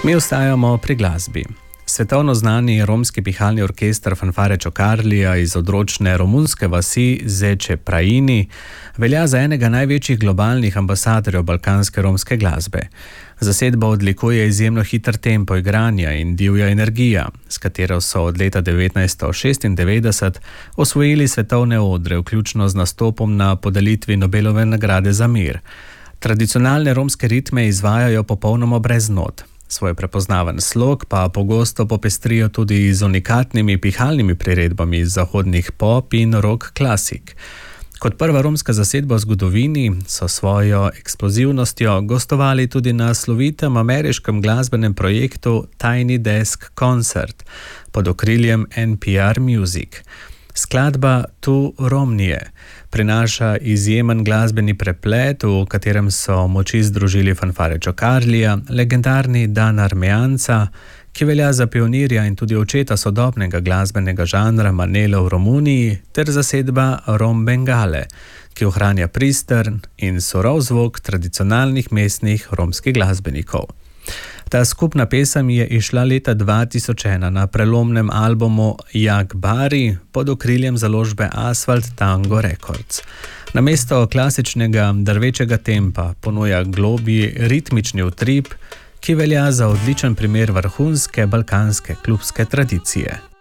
Mi ostajamo pri glasbi. Svetovno znani romski pihalni orkester Fanfare Čokarlija iz odročne romunske vasi Zeče Praini velja za enega največjih globalnih ambasadorjev balkanske romske glasbe. Zasedba odlikuje izjemno hiter tempo igranja in divja energija, s katero so od leta 1996 osvojili svetovne odre, vključno z nastopom na podelitvi Nobelove nagrade za mir. Tradicionalne romske ritme izvajajo popolnoma brez not. Svoj prepoznaven slog pa pogosto popestrijo tudi z unikatnimi pihalnimi priredbami iz zahodnih pop in rock klasik. Kot prva romska zasedba v zgodovini so svojo eksplozivnostjo gostovali tudi na slovitem ameriškem glasbenem projektu Tiny Desk Concert pod okriljem NPR Music. Skladba Tu Romnije prinaša izjemen glasbeni preplet, v katerem so moči združili Fanfare Čokarlija, legendarni Dan Armeanca, ki velja za pionirja in tudi očeta sodobnega glasbenega žanra Manelo v Romuniji, ter zasedba Rom Bengale, ki ohranja pristern in surov zvok tradicionalnih mestnih romskih glasbenikov. Ta skupna pesem je izšla leta 2001 na prelomnem albumu Jak Bari pod okriljem založbe Asfalt Tango Records. Namesto klasičnega drvečega tempa ponuja globji ritmični utrip, ki velja za odličen primer vrhunske balkanske klubske tradicije.